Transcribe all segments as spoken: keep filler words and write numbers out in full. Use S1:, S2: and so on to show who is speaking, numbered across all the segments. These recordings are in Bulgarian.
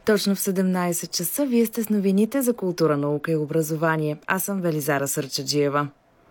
S1: Точно в седемнайсет часа вие сте с новините за култура, наука и образование. Аз съм Велизара Сърчаджиева.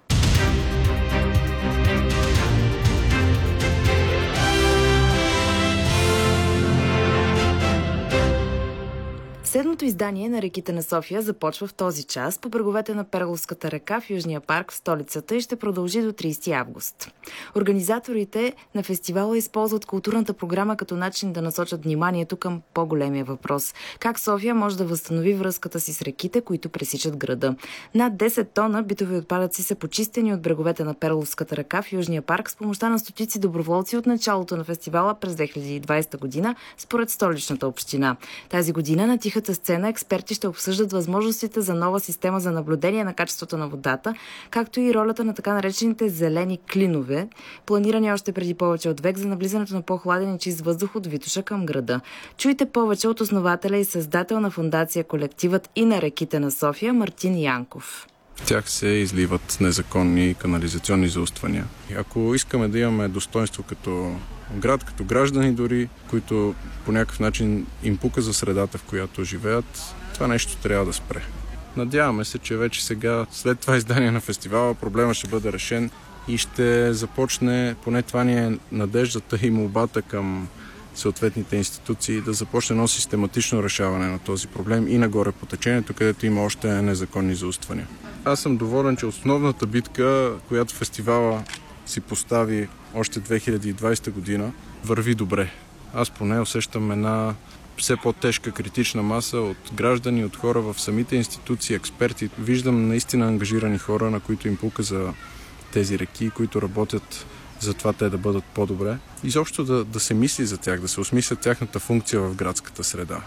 S1: Седмото издание на Реките на София започва в този час по бреговете на Перловската река в Южния парк в столицата и ще продължи до трийсети август. Организаторите на фестивала използват културната програма като начин да насочат вниманието към по-големия въпрос. Как София може да възстанови връзката си с реките, които пресичат града. Над десет тона битови отпадъци са почистени от бреговете на Перловската река в Южния парк с помощта на стотици доброволци от началото на фестивала през две хиляди и двайсета година, според столичната община. Тази година на тихата сцена експерти ще обсъждат възможностите за нова система за наблюдение на качеството на водата, както и ролята на така наречените зелени клинове, планирани още преди повече от век за навлизането на по-хладен и чист въздух от Витоша към града. Чуйте повече от основателя и създател на фондация Колективът и на Реките на София Мартин Янков.
S2: В тях се изливат незаконни канализационни зауствания. Ако искаме да имаме достоинство като град, като граждани дори, които по някакъв начин им пука за средата, в която живеят, това нещо трябва да спре. Надяваме се, че вече сега, след това издание на фестивала, проблема ще бъде решен и ще започне, поне това ни е надеждата и молбата към съответните институции, да започне едно систематично решаване на този проблем и нагоре по течението, където има още незаконни зауствания. Аз съм доволен, че основната битка, която фестивала си постави още две хиляди и двайсета година, върви добре. Аз поне усещам една все по-тежка критична маса от граждани, от хора в самите институции, експерти. Виждам наистина ангажирани хора, на които им пука за тези реки, които работят за това те да бъдат по-добре. Изобщо да, да се мисли за тях, да се осмислят тяхната функция в градската среда.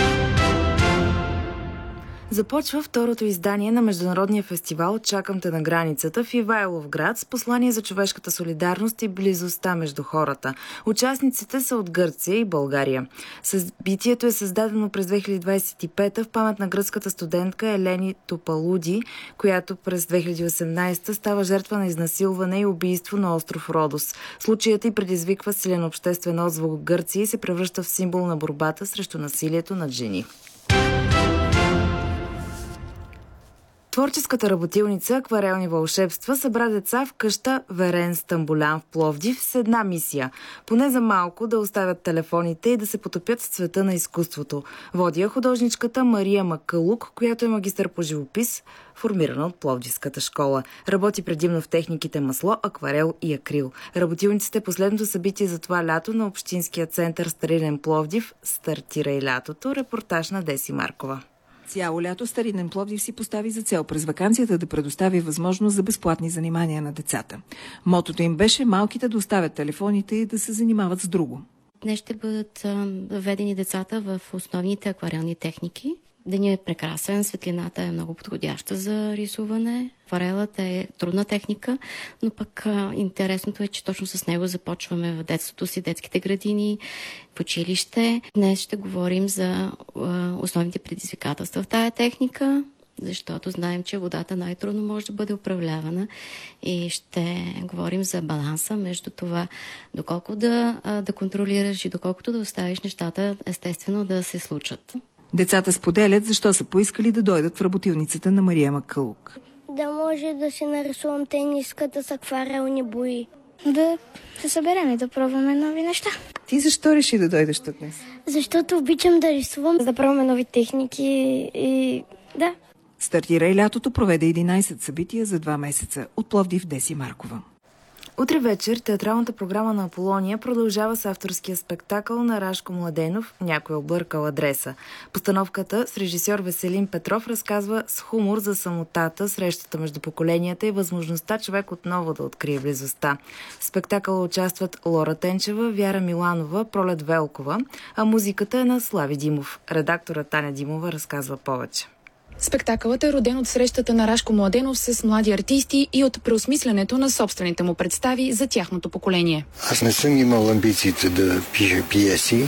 S1: Започва второто издание на международния фестивал "Чакам те на границата" в Ивайловград с послание за човешката солидарност и близостта между хората. Участниците са от Гърция и България. Събитието е създадено през две хиляди двайсет и пета в памет на гръцката студентка Елени Топалуди, която през две хиляди и осемнайсета става жертва на изнасилване и убийство на остров Родос. Случаят й предизвиква силен обществен отзвук в Гърция и се превръща в символ на борбата срещу насилието над жени. Творческата работилница "Акварелни вълшебства" събра деца в къща Верен Стамболян в Пловдив с една мисия. Поне за малко да оставят телефоните и да се потопят в цвета на изкуството. Води я художничката Мария Макълук, която е магистър по живопис, формирана от Пловдивската школа. Работи предимно в техниките масло, акварел и акрил. Работилницата е последното събитие за това лято на Общинския център "Старинен Пловдив". Стартира и лятото. Репортаж на Деси Маркова.
S3: Цяло лято Старинен Пловдив си постави за цел през ваканцията да предостави възможност за безплатни занимания на децата. Мотото им беше малките да оставят телефоните и да се занимават с друго.
S4: Днес ще бъдат введени децата в основните акварелни техники. Денят е прекрасен, светлината е много подходяща за рисуване. Акварелът е трудна техника, но пък а, интересното е, че точно с него започваме в детството си, детските градини, в училище. Днес ще говорим за а, основните предизвикателства в тая техника, защото знаем, че водата най-трудно може да бъде управлявана и ще говорим за баланса между това, доколко да, а, да контролираш и доколкото да оставиш нещата естествено да се случат.
S3: Децата споделят защо са поискали да дойдат в работилницата на Мария Макълук.
S5: Да може да си нарисувам тениската с акварелни бои.
S6: Да се съберем и да пробваме нови неща.
S3: Ти защо реши да дойдеш тук днес?
S5: Защото обичам да рисувам,
S6: да пробваме нови техники и да.
S3: Стартира и лятото, проведе единайсет събития за два месеца. От Пловдив, Деси Маркова.
S1: Утре вечер театралната програма на Аполония продължава с авторския спектакъл на Рашко Младенов "Някой объркал адреса". Постановката с режисьор Веселин Петров разказва с хумор за самотата, срещата между поколенията и възможността човек отново да открие близостта. В спектакъла участват Лора Тенчева, Вяра Миланова, Пролет Велкова, а музиката е на Слави Димов. Редактора Таня Димова разказва повече.
S7: Спектакълът е роден от срещата на Рашко Младенов с млади артисти и от преосмисленето на собствените му представи за тяхното поколение.
S8: Аз не съм имал амбициите да пиша пиеси.